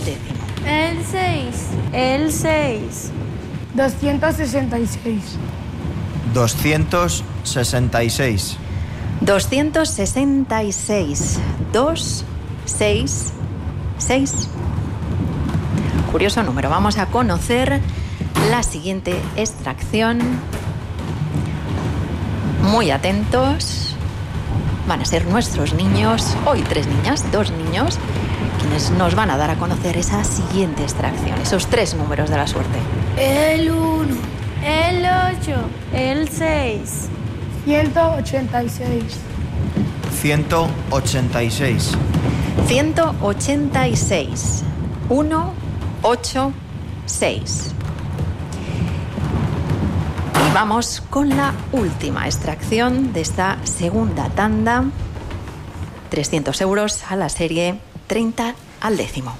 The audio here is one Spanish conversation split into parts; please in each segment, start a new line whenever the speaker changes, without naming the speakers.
décimo.
El 6.
El 6.
266.
266. 266. 2, 6, 6. Curioso número. Vamos a conocer la siguiente extracción. Muy atentos. Van a ser nuestros niños, hoy 3 niñas, 2 niños, quienes nos van a dar a conocer esa siguiente extracción, esos 3 números de la suerte.
El 1.
El 8. El 6.
186.
186. 186. 1, 8, 6. Y vamos con la última extracción de esta segunda tanda. 300 euros a la serie, 30 al décimo.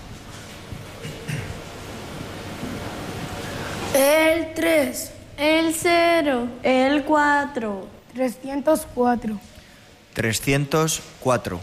El 3.
El 0. El 4.
304.
304.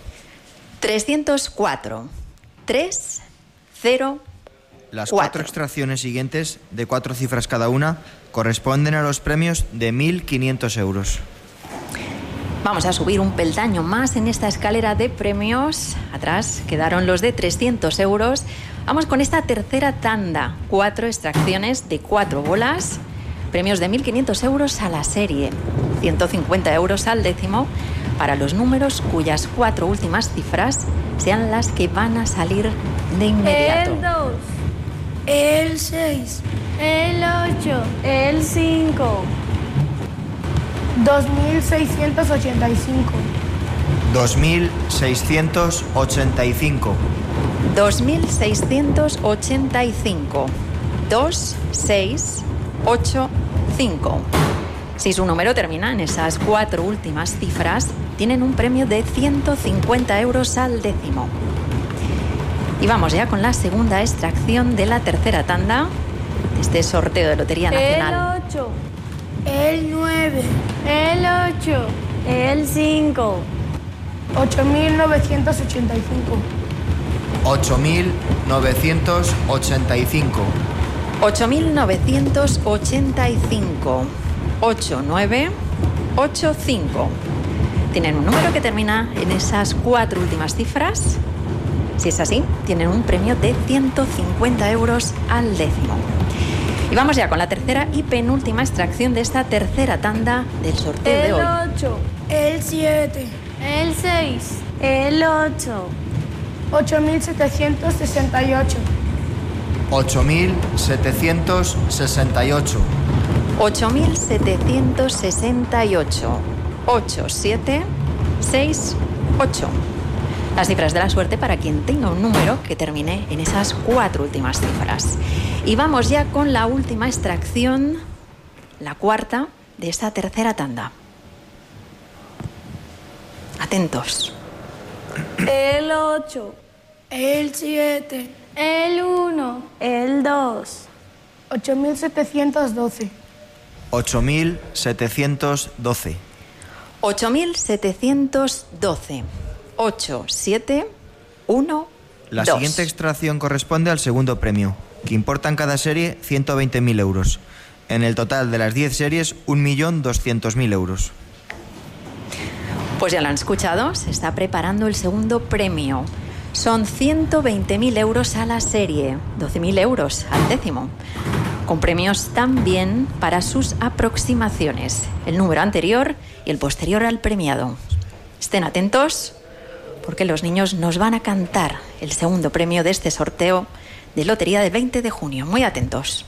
304. 3, 0, Las 4. 4 extracciones siguientes, de 4 cifras cada una, corresponden a los premios de 1.500 euros. Vamos a subir un peldaño más en esta escalera de premios. Atrás quedaron los de 300 euros. Vamos con esta tercera tanda. 4 extracciones de 4 bolas. Premios de 1.500 euros a la serie. 150 euros al décimo para los números cuyas 4 últimas cifras sean las que van a salir de inmediato.
El 2.
El 6.
El 8. El 5.
2685.
2.685. 2.685. 2, 6, 8, 5. Si su número termina en esas 4 últimas cifras, tienen un premio de 150 euros al décimo. Y vamos ya con la segunda extracción de la tercera tanda de este sorteo de Lotería Nacional.
El 8.
El 9.
El 8. El 5.
8985.
8.985. 8.985. 8985. Tienen un número que termina en esas 4 últimas cifras. Si es así, tienen un premio de 150 euros al décimo. Y vamos ya con la tercera y penúltima extracción de esta tercera tanda del sorteo de hoy.
El 8.
El 7.
El 6. El 8.
8768.
8.768. 8.768. 8, 7, 6, 8. Las cifras de la suerte para quien tenga un número que termine en esas 4 últimas cifras. Y vamos ya con la última extracción, la cuarta de esta tercera tanda. Atentos.
El 8.
El 7.
El 1. El 2.
8712.
8.712. 8.712. 8, 7, 1, La 2. siguiente extracción corresponde al segundo premio, que importa en cada serie 120.000 euros. En el total de las 10 series, 1.200.000 euros. Pues ya lo han escuchado, se está preparando el segundo premio. Son 120.000 euros a la serie, 12.000 euros al décimo, con premios también para sus aproximaciones, el número anterior y el posterior al premiado. Estén atentos, porque los niños nos van a cantar el segundo premio de este sorteo de lotería del 20 de junio. Muy atentos.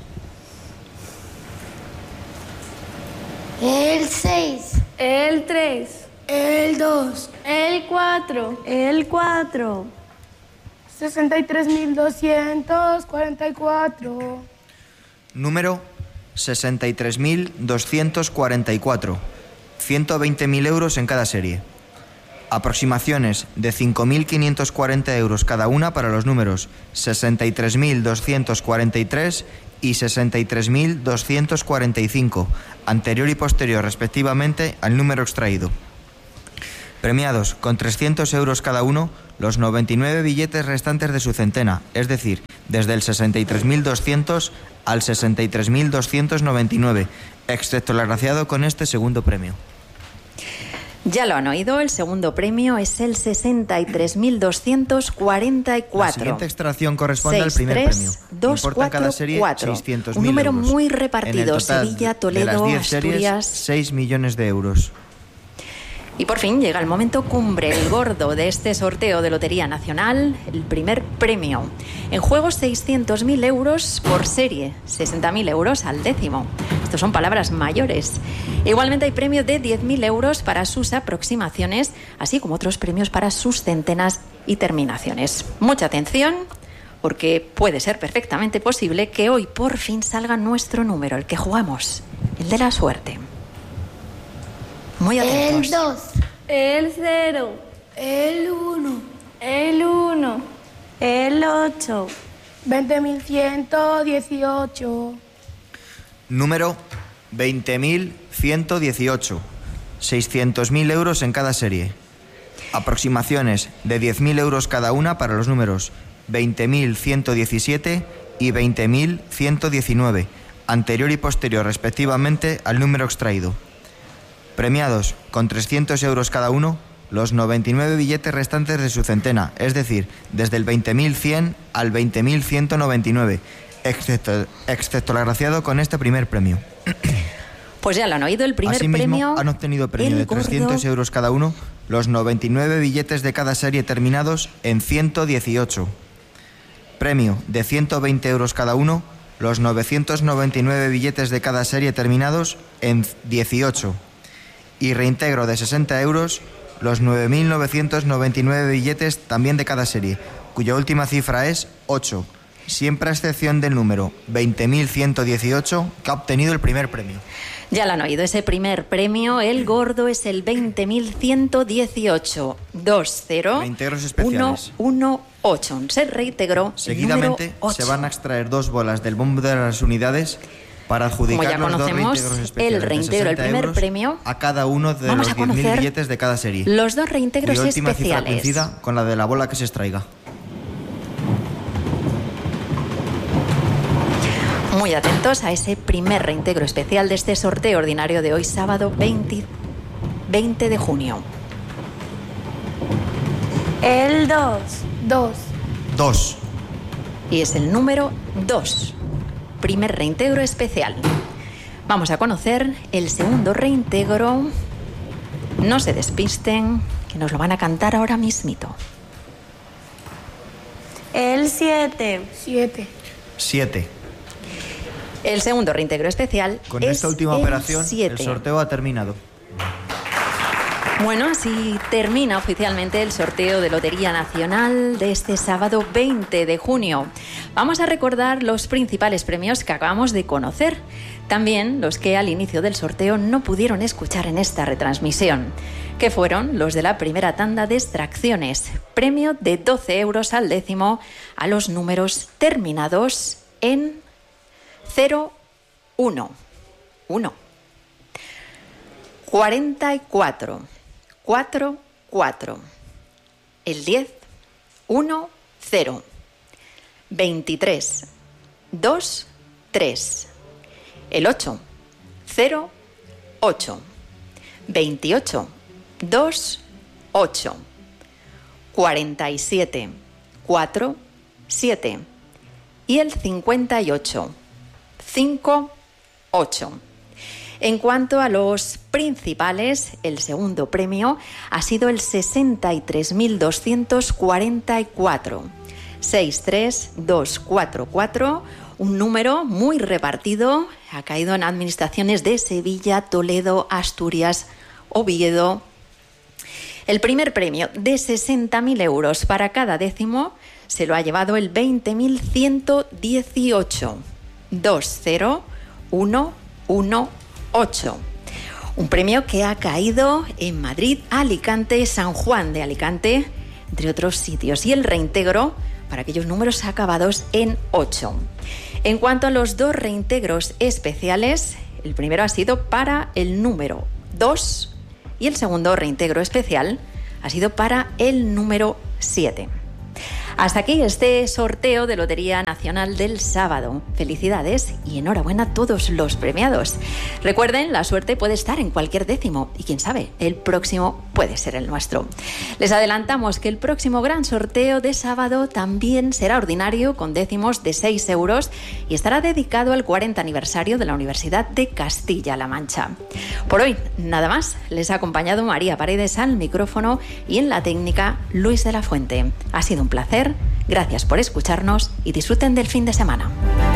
El 6.
El 3.
El 2.
El 4. El 4.
63244.
Número 63.244. 120.000 euros en cada serie. Aproximaciones de 5.540 euros cada una para los números 63.243 y 63.245, anterior y posterior respectivamente al número extraído. Premiados con 300 euros cada uno los 99 billetes restantes de su centena, es decir, desde el 63.200 al 63.299, excepto el agraciado con este segundo premio.
Ya lo han oído, el segundo premio es el 63.244.
La siguiente extracción corresponde al primer premio. Importa en cada serie 600.000
un número
euros.
muy repartido.
En el total
Sevilla, Toledo,
de las 10
Asturias.
series, 6 millones de euros.
Y por fin llega el momento cumbre, el gordo de este sorteo de Lotería Nacional, el primer premio. En juego 600.000 euros por serie, 60.000 euros al décimo. Estos son palabras mayores. Igualmente hay premio de 10.000 euros para sus aproximaciones, así como otros premios para sus centenas y terminaciones. Mucha atención, porque puede ser perfectamente posible que hoy por fin salga nuestro número, el que jugamos, el de la suerte. Muy atentos.
El 2.
El 0.
El 1.
El 1. El 8.
20.118.
Número 20.118. 600.000 euros en cada serie. Aproximaciones de 10.000 euros cada una para los números 20.117 y 20.119, anterior y posterior respectivamente al número extraído. Premiados con 300 euros cada uno, los 99 billetes restantes de su centena, es decir, desde el 20.100 al 20.199, excepto el agraciado con este primer premio.
Pues ya lo han oído, el primer
Asimismo,
premio.
han obtenido premio de 300 euros cada uno, los 99 billetes de cada serie terminados en 118. Premio de 120 euros cada uno, los 999 billetes de cada serie terminados en 18. Y reintegro de 60 euros, los 9.999 billetes también de cada serie, cuya última cifra es 8, siempre a excepción del número 20.118, que ha obtenido el primer premio.
Ya lo han oído, ese primer premio, el gordo, es el 20.118. 20.
Reintegros especiales.
118. Se reintegró.
Seguidamente se van a extraer 2 bolas del bombo de las unidades para adjudicar los 2 reintegros especiales.
El reintegro, el primer premio,
a cada uno de los 10.000 billetes de cada serie.
Los 2 reintegros
cuya última
especiales.
Cifra coincida con la de la bola que se extraiga.
Muy atentos a ese primer reintegro especial de este sorteo ordinario de hoy, sábado 20 de junio.
El 2.
2.
2.
Y es el número 2. Primer reintegro especial. Vamos a conocer el segundo reintegro. No se despisten, que nos lo van a cantar ahora mismito.
El 7.
7.
7.
El segundo reintegro especial
Con
es
esta última
el
operación,
7.
el sorteo ha terminado.
Bueno, así termina oficialmente el sorteo de Lotería Nacional de este sábado 20 de junio. Vamos a recordar los principales premios que acabamos de conocer. También los que al inicio del sorteo no pudieron escuchar en esta retransmisión, que fueron los de la primera tanda de extracciones. Premio de 12 euros al décimo a los números terminados en 0, 1, 1. 44, 4, 4. El 10, 1, 0. 23, 2, 3. El 8, 0, 8. 28, 2, 8. 47, 4, 7. Y el 58, 5, 8. En cuanto a los principales, el segundo premio ha sido el 63.244. 63244, un número muy repartido, ha caído en administraciones de Sevilla, Toledo, Asturias, Oviedo. El primer premio de 60.000 euros para cada décimo se lo ha llevado el 20.118. 20118. Un premio que ha caído en Madrid, Alicante, San Juan de Alicante, entre otros sitios. Y el reintegro para aquellos números acabados en 8. En cuanto a los 2 reintegros especiales, el primero ha sido para el número 2 y el segundo reintegro especial ha sido para el número 7. Hasta aquí este sorteo de Lotería Nacional del sábado. Felicidades y enhorabuena a todos los premiados. Recuerden, la suerte puede estar en cualquier décimo y quién sabe, el próximo puede ser el nuestro. Les adelantamos que el próximo gran sorteo de sábado también será ordinario con décimos de 6 euros y estará dedicado al 40 aniversario de la Universidad de Castilla-La Mancha. Por hoy, nada más. Les ha acompañado María Paredes al micrófono y en la técnica Luis de la Fuente. Ha sido un placer. Gracias por escucharnos y disfruten del fin de semana.